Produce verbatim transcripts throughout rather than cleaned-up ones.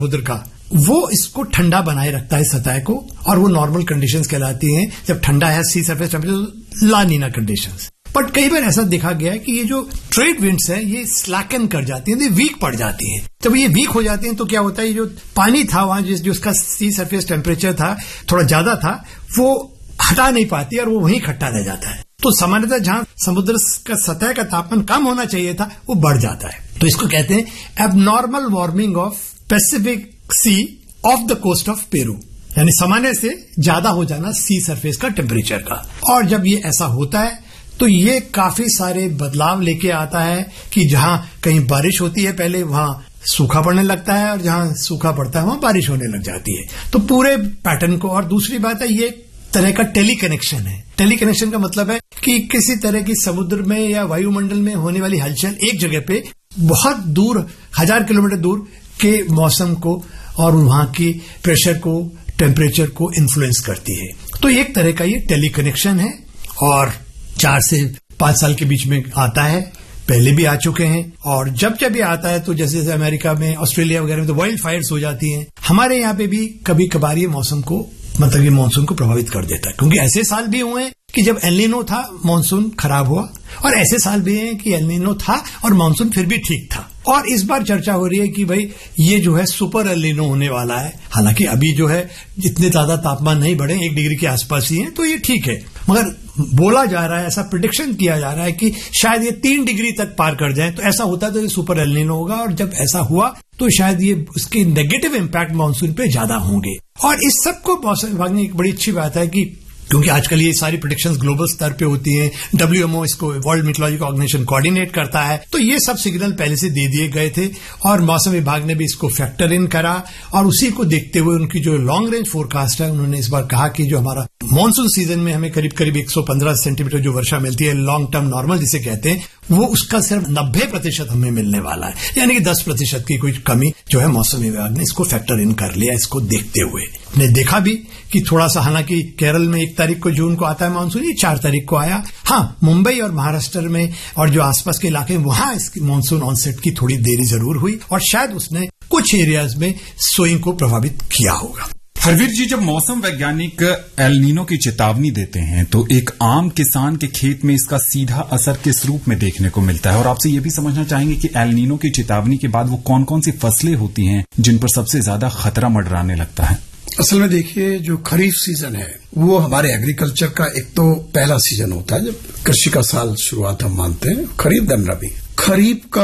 समुद्र का, वो इसको ठंडा बनाए रखता है सतह को, और वो नॉर्मल कंडीशंस कहलाती हैं जब ठंडा है सी surface temperature, La Neena conditions. But कई बार ऐसा देखा गया है कि ये जो ट्रेड विंड्स है ये स्लैकन कर जाती हैं, ये वीक पड़ जाती हैं। जब ये वीक हो जाती हैं तो क्या होता है, ये जो पानी था वहां जिस जो उसका सी सरफेस टेम्परेचर था थोड़ा ज्यादा था, वो हटा नहीं पाती और वो वहीं इकट्ठा रह जाता है। तो सामान्यतः जहां समुद्र का सतह का तापमान कम होना चाहिए था वो बढ़ जाता है। तो इसको कहते हैं abnormal warming of Pacific C of the coast of Peru, यानी सामान्य से ज्यादा हो जाना सी सरफेस का टेम्परेचर का। और जब ये ऐसा होता है तो ये काफी सारे बदलाव लेके आता है कि जहां कहीं बारिश होती है पहले वहां सूखा पड़ने लगता है, और जहां सूखा पड़ता है वहां बारिश होने लग जाती है। तो पूरे पैटर्न को, और दूसरी बात है ये तरह का टेली कनेक्शन है। टेली कनेक्शन का मतलब है कि किसी तरह की समुद्र में या वायुमंडल में होने वाली हलचल एक जगह पे बहुत दूर, हजार किलोमीटर दूर के मौसम को और वहां की प्रेशर को, टेम्परेचर को इन्फ्लुएंस करती है। तो एक तरह का ये टेली कनेक्शन है, और चार से पांच साल के बीच में आता है, पहले भी आ चुके हैं। और जब जब ये आता है तो जैसे जैसे अमेरिका में, ऑस्ट्रेलिया वगैरह में तो वाइल्ड फायर्स हो जाती हैं, हमारे यहाँ पे भी कभी कभार ये मौसम को, मतलब ये मानसून को प्रभावित कर देता है। क्योंकि ऐसे साल भी हुए हैं कि जब एल नीनो था मानसून खराब हुआ, और ऐसे साल भी हैं कि एल नीनो था और मानसून फिर भी ठीक था। और इस बार चर्चा हो रही है कि भाई ये जो है सुपर एल नीनो होने वाला है। हालांकि अभी जो है जितने ज्यादा तापमान नहीं बढ़े, एक डिग्री के आसपास ही है, तो ये ठीक है। मगर बोला जा रहा है, ऐसा प्रिडिक्शन किया जा रहा है कि शायद ये तीन डिग्री तक पार कर जाए, तो ऐसा होता है तो ये सुपर एल नीनो होगा। और जब ऐसा हुआ तो शायद ये उसके नेगेटिव इम्पैक्ट मानसून पे ज्यादा होंगे। और इस सबको मौसम विभाग ने एक बड़ी अच्छी बात है कि क्योंकि आजकल ये सारी प्रेडिक्शंस ग्लोबल स्तर पे होती हैं, डब्ल्यूएमओ इसको, वर्ल्ड मीटरोलॉजिकल ऑर्गेनाइजेशन, कोऑर्डिनेट करता है, तो ये सब सिग्नल पहले से दे दिए गए थे और मौसम विभाग ने भी इसको फैक्टर इन करा। और उसी को देखते हुए उनकी जो लॉन्ग रेंज फोरकास्ट है, उन्होंने इस बार कहा कि जो हमारा मानसून सीजन में हमें करीब करीब एक सौ पंद्रह सेंटीमीटर जो वर्षा मिलती है, लॉन्ग टर्म नॉर्मल जिसे कहते हैं, वो उसका सिर्फ नब्बे प्रतिशत हमें मिलने वाला है, यानी कि दस प्रतिशत की कोई कमी जो है मौसम विभाग ने इसको फैक्टर इन कर लिया। इसको देखते हुए ने देखा भी कि थोड़ा सा, हालांकि केरल में एक तारीख को जून को आता है मानसून, ये चार तारीख को आया। हाँ, मुंबई और महाराष्ट्र में और जो आसपास के इलाके हैं वहां इसकी मानसून ऑनसेट की थोड़ी देरी जरूर हुई, और शायद उसने कुछ एरियाज में सोइंग को प्रभावित किया होगा। हरवीर जी, जब मौसम वैज्ञानिक एल नीनो की चेतावनी देते हैं तो एक आम किसान के खेत में इसका सीधा असर किस रूप में देखने को मिलता है? और आपसे ये भी समझना चाहेंगे कि एल नीनो की चेतावनी के बाद वो कौन कौन सी फसलें होती हैं जिन पर सबसे ज्यादा खतरा मंडराने लगता है? असल में देखिए, जो खरीफ सीजन है वो हमारे एग्रीकल्चर का एक तो पहला सीजन होता है, जब कृषि का साल शुरुआत हम मानते हैं, खरीफ देन रबी। खरीफ का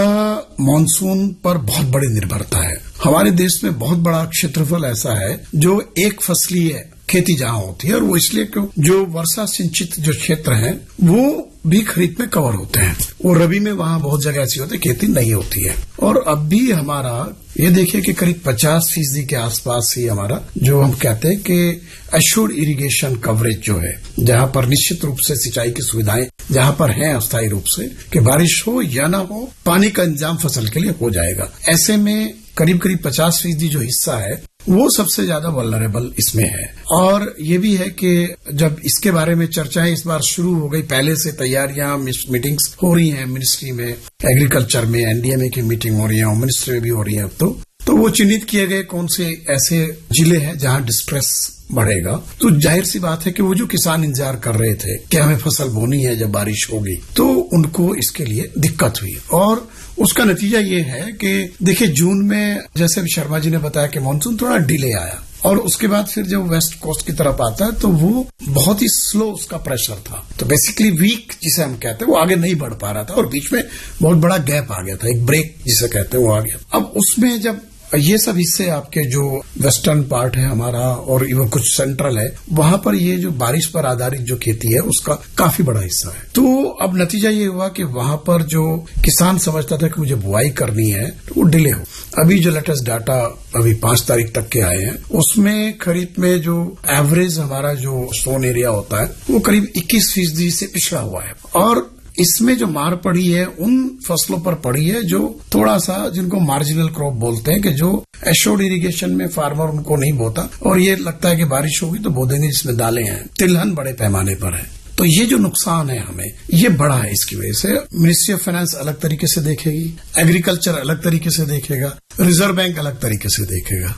मानसून पर बहुत बड़ी निर्भरता है। हमारे देश में बहुत बड़ा क्षेत्रफल ऐसा है जो एक फसलीय खेती जहां होती है, और वो इसलिए क्यों, जो वर्षा सिंचित जो क्षेत्र है वो भी खरीफ में कवर होते हैं। वो रबी में वहां बहुत जगह ऐसी होती है खेती नहीं होती है। और अब भी हमारा ये देखिए कि करीब पचास फीसदी के आसपास ही हमारा जो हम कहते हैं कि एश्योर्ड इरिगेशन कवरेज जो है, जहां पर निश्चित रूप से सिंचाई की सुविधाएं जहां पर हैं अस्थायी रूप से, कि बारिश हो या ना हो, पानी का इंतजाम फसल के लिए हो जाएगा। ऐसे में करीब करीब पचास फीसदी जो हिस्सा है वो सबसे ज्यादा वल्नरेबल इसमें है। और ये भी है कि जब इसके बारे में चर्चाएं इस बार शुरू हो गई, पहले से तैयारियां, मीटिंग्स हो रही हैं मिनिस्ट्री में, एग्रीकल्चर में एनडीएमए की मीटिंग हो रही है, होम मिनिस्ट्री में भी हो रही है। अब तो तो वो चिन्हित किए गए कौन से ऐसे जिले हैं जहां डिस्ट्रेस बढ़ेगा। तो जाहिर सी बात है कि वो जो किसान इंतजार कर रहे थे कि हमें फसल बोनी है जब बारिश होगी, तो उनको इसके लिए दिक्कत हुई। और उसका नतीजा ये है कि देखिए, जून में जैसे भी शर्मा जी ने बताया कि मानसून थोड़ा डिले आया, और उसके बाद फिर जब वेस्ट कोस्ट की तरफ आता है तो वो बहुत ही स्लो उसका प्रेशर था। तो बेसिकली वीक जिसे हम कहते हैं वो आगे नहीं बढ़ पा रहा था, और बीच में बहुत बड़ा गैप आ गया था, एक ब्रेक जिसे कहते हैं वो आ गया। अब उसमें जब ये सब हिस्से आपके जो वेस्टर्न पार्ट है हमारा और इवन कुछ सेंट्रल है, वहां पर ये जो बारिश पर आधारित जो खेती है उसका काफी बड़ा हिस्सा है। तो अब नतीजा ये हुआ कि वहां पर जो किसान समझता था कि मुझे बुआई करनी है तो वो डिले हो। अभी जो लेटेस्ट डाटा अभी पांच तारीख तक के आए हैं, उसमें खरीफ में जो एवरेज हमारा जो सोन एरिया होता है वो करीब इक्कीस फीसदी से पिछड़ा हुआ है। और इसमें जो मार पड़ी है उन फसलों पर पड़ी है जो थोड़ा सा, जिनको मार्जिनल क्रॉप बोलते हैं, कि जो एश्योर्ड इरिगेशन में फार्मर उनको नहीं बोता और ये लगता है कि बारिश होगी तो बो देंगे, जिसमें दालें हैं। तिलहन बड़े पैमाने पर है। तो ये जो नुकसान है हमें, ये बड़ा है। इसकी वजह से मिनिस्ट्री ऑफ फाइनेंस अलग तरीके से देखेगी, एग्रीकल्चर अलग तरीके से देखेगा, रिजर्व बैंक अलग तरीके से देखेगा।